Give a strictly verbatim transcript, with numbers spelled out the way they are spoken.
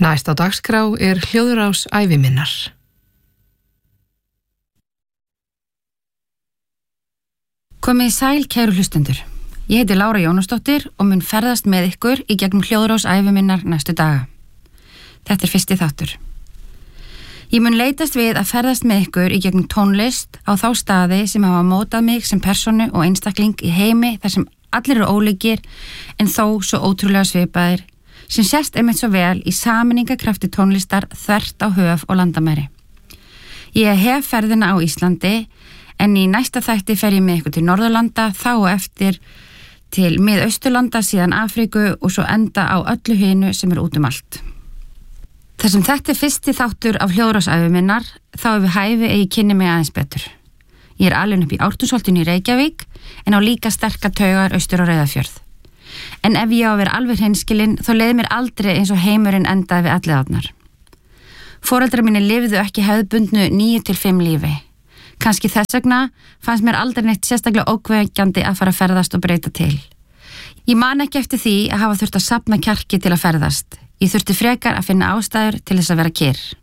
Næst á dagskrá er hljóðrás æviminnar. Komið í sæl, kæru hlustendur. Ég heiti Lára Jónasdóttir og mun ferðast með ykkur í gegnum hljóðrás æviminnar næstu daga. Þetta er fyrsti þáttur. Ég mun leitast við að ferðast með ykkur í gegnum tónlist á þá staði sem hafa mótað mig sem persónu og einstakling í heimi þar sem allir eru ólíkir en þó svo ótrúlega svipaðir, sem sést einmitt svo vel í sameiningakrafti tónlistar þvert á höf og landamæri. Ég hef ferðina á Íslandi, en í næsta þætti fer ég með ykkur til Norðurlanda, þá og eftir til Mið-Austurlanda, síðan Afríku og svo enda á öllu hinu sem er út um allt. Þar sem þetta er fyrsti þáttur af hljóðrásæviminnar, þá er við hæfi að ég kynni mig aðeins betur. Ég er alin upp í Ártúnsholtinu í Reykjavík, en á líka sterka taugar austur á Reyðarfjörð. En ef ég á að vera alveg hreinskilin, þá leiði mér aldrei eins og heimurinn endaði við alliðarnar. Foreldrar mínir lifðu ekki hefðbundnu níu til fimm lífi. Kannski þess vegna fannst mér aldrei neitt sérstaklega ókveikjandi að fara að ferðast og breyta til. Ég man ekki eftir því að hafa þurft að safna kjarki til að ferðast. Ég þurfti frekar að finna ástæður til þess að vera kyrr.